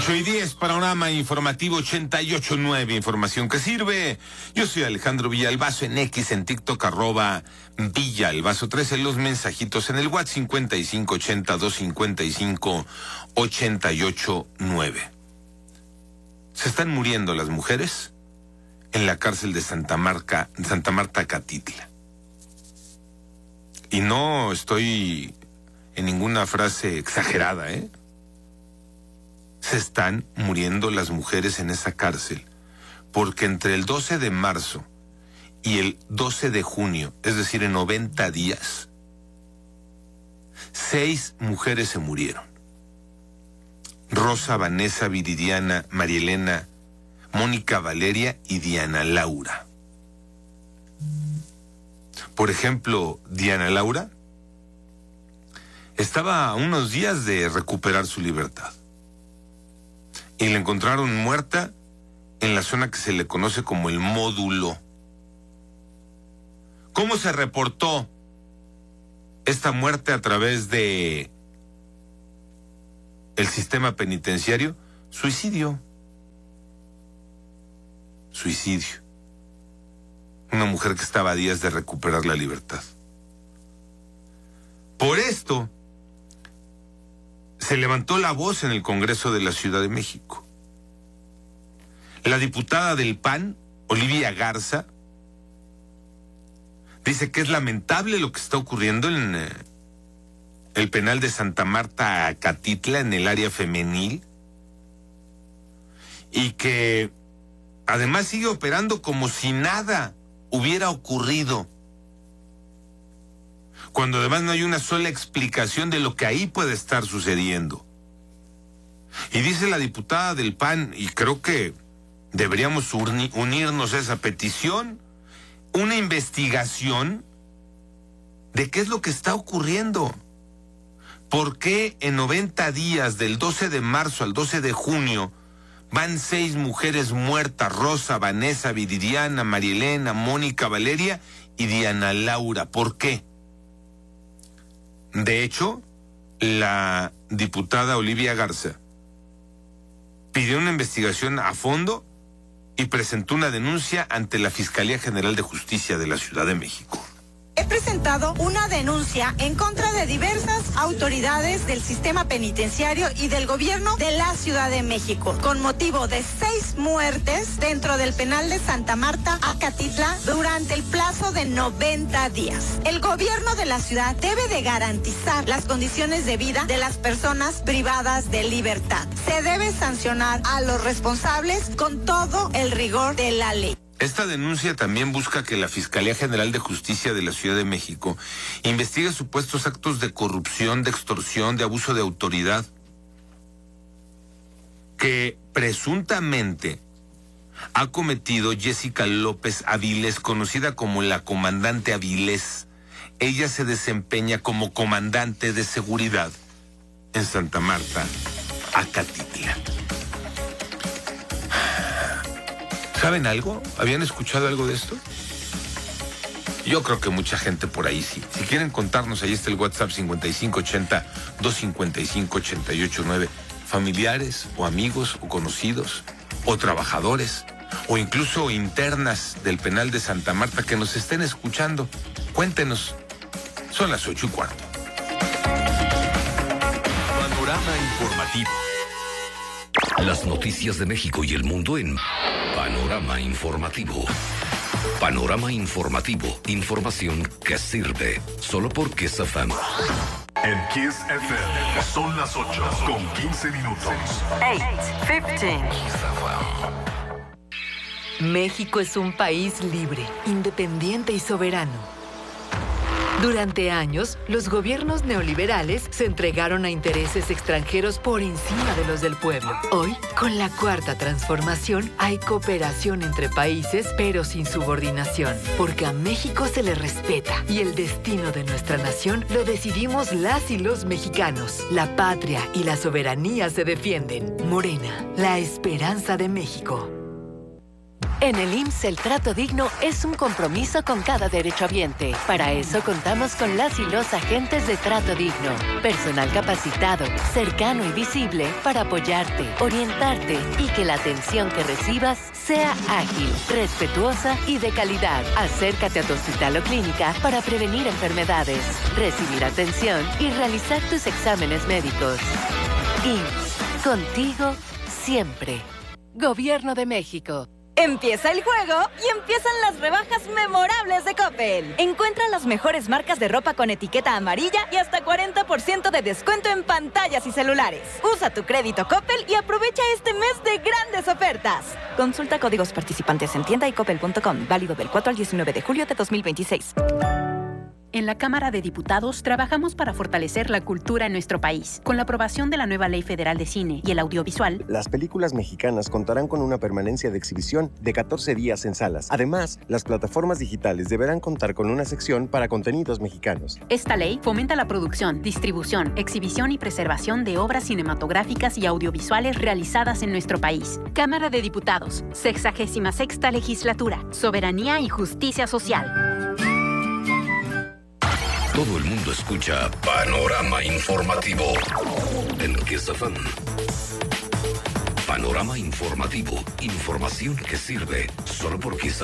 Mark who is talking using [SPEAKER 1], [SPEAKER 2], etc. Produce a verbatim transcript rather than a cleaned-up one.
[SPEAKER 1] ocho y diez, Panorama Informativo ochenta y ocho punto nueve, información que sirve. Yo soy Alejandro Villalbazo, en X, en TikTok, arroba Villalbazo trece, los mensajitos en el WhatsApp cincuenta y cinco ochenta, doscientos cincuenta y cinco, ochenta y ocho nueve. Se están muriendo las mujeres en la cárcel de Santa Marta, Santa Marta, Catitla. Y no estoy en ninguna frase exagerada, ¿eh? Se están muriendo las mujeres en esa cárcel, porque entre el doce de marzo y el doce de junio, es decir, en noventa días, seis mujeres se murieron. Rosa, Vanessa, Viridiana, Marielena, Mónica Valeria y Diana Laura. Por ejemplo, Diana Laura estaba a unos días de recuperar su libertad y la encontraron muerta en la zona que se le conoce como el Módulo. ¿Cómo se reportó esta muerte a través de el sistema penitenciario? Suicidio. Suicidio. Una mujer que estaba a días de recuperar la libertad. Por esto se levantó la voz en el Congreso de la Ciudad de México. La diputada del P A N, Olivia Garza, dice que es lamentable lo que está ocurriendo en eh, el penal de Santa Marta, Catitla, en el área femenil, y que además sigue operando como si nada hubiera ocurrido, cuando además no hay una sola explicación de lo que ahí puede estar sucediendo. Y dice la diputada del P A N, y creo que deberíamos uni- unirnos a esa petición, una investigación de qué es lo que está ocurriendo. ¿Por qué en noventa días, del doce de marzo al doce de junio, van seis mujeres muertas? Rosa, Vanessa, Viridiana, Marielena, Mónica Valeria y Diana Laura. ¿Por qué? De hecho, la diputada Olivia Garza pidió una investigación a fondo y presentó una denuncia ante la Fiscalía General de Justicia de la Ciudad de México.
[SPEAKER 2] He presentado una denuncia en contra de diversas autoridades del sistema penitenciario y del gobierno de la Ciudad de México, con motivo de seis muertes dentro del penal de Santa Marta, Acatitla, durante el plazo de noventa días. El gobierno de la ciudad debe de garantizar las condiciones de vida de las personas privadas de libertad. Se debe sancionar a los responsables con todo el rigor de la ley.
[SPEAKER 1] Esta denuncia también busca que la Fiscalía General de Justicia de la Ciudad de México investigue supuestos actos de corrupción, de extorsión, de abuso de autoridad, que presuntamente ha cometido Jessica López Avilés, conocida como la comandante Avilés. Ella se desempeña como comandante de seguridad en Santa Marta, Acatitla. ¿Saben algo? ¿Habían escuchado algo de esto? Yo creo que mucha gente por ahí sí. Si quieren contarnos, ahí está el WhatsApp cincuenta y cinco ochenta, doscientos cincuenta y cinco, ochenta y ocho nueve. Familiares o amigos o conocidos o trabajadores o incluso internas del penal de Santa Marta que nos estén escuchando. Cuéntenos. Son las ocho y cuarto.
[SPEAKER 3] Panorama Informativo. Las noticias de México y el mundo en Panorama Informativo. Panorama Informativo. Información que sirve. Solo por Kiss F M.
[SPEAKER 4] En Kiss F M son las ocho con quince minutos.
[SPEAKER 5] ocho quince. México es un país libre, independiente y soberano. Durante años, los gobiernos neoliberales se entregaron a intereses extranjeros por encima de los del pueblo. Hoy, con la Cuarta Transformación, hay cooperación entre países, pero sin subordinación, porque a México se le respeta y el destino de nuestra nación lo decidimos las y los mexicanos. La patria y la soberanía se defienden. Morena, la esperanza de México.
[SPEAKER 6] En el I M S S el trato digno es un compromiso con cada derechohabiente. Para eso contamos con las y los agentes de trato digno. Personal capacitado, cercano y visible para apoyarte, orientarte y que la atención que recibas sea ágil, respetuosa y de calidad. Acércate a tu hospital o clínica para prevenir enfermedades, recibir atención y realizar tus exámenes médicos. I M S S, contigo siempre. Gobierno de México.
[SPEAKER 7] Empieza el juego y empiezan las rebajas memorables de Coppel. Encuentra las mejores marcas de ropa con etiqueta amarilla y hasta cuarenta por ciento de descuento en pantallas y celulares. Usa tu crédito Coppel y aprovecha este mes de grandes ofertas. Consulta códigos participantes en tienda y coppel punto com. Válido del cuatro al diecinueve de julio de dos mil veintiséis.
[SPEAKER 8] En la Cámara de Diputados trabajamos para fortalecer la cultura en nuestro país. Con la aprobación de la nueva Ley Federal de Cine y el Audiovisual,
[SPEAKER 9] las películas mexicanas contarán con una permanencia de exhibición de catorce días en salas. Además, las plataformas digitales deberán contar con una sección para contenidos mexicanos.
[SPEAKER 8] Esta ley fomenta la producción, distribución, exhibición y preservación de obras cinematográficas y audiovisuales realizadas en nuestro país. Cámara de Diputados, sexagésima sexta Legislatura, Soberanía y Justicia Social.
[SPEAKER 3] Todo el mundo escucha Panorama Informativo en Kiss F M. Panorama Informativo, información que sirve solo por Kiss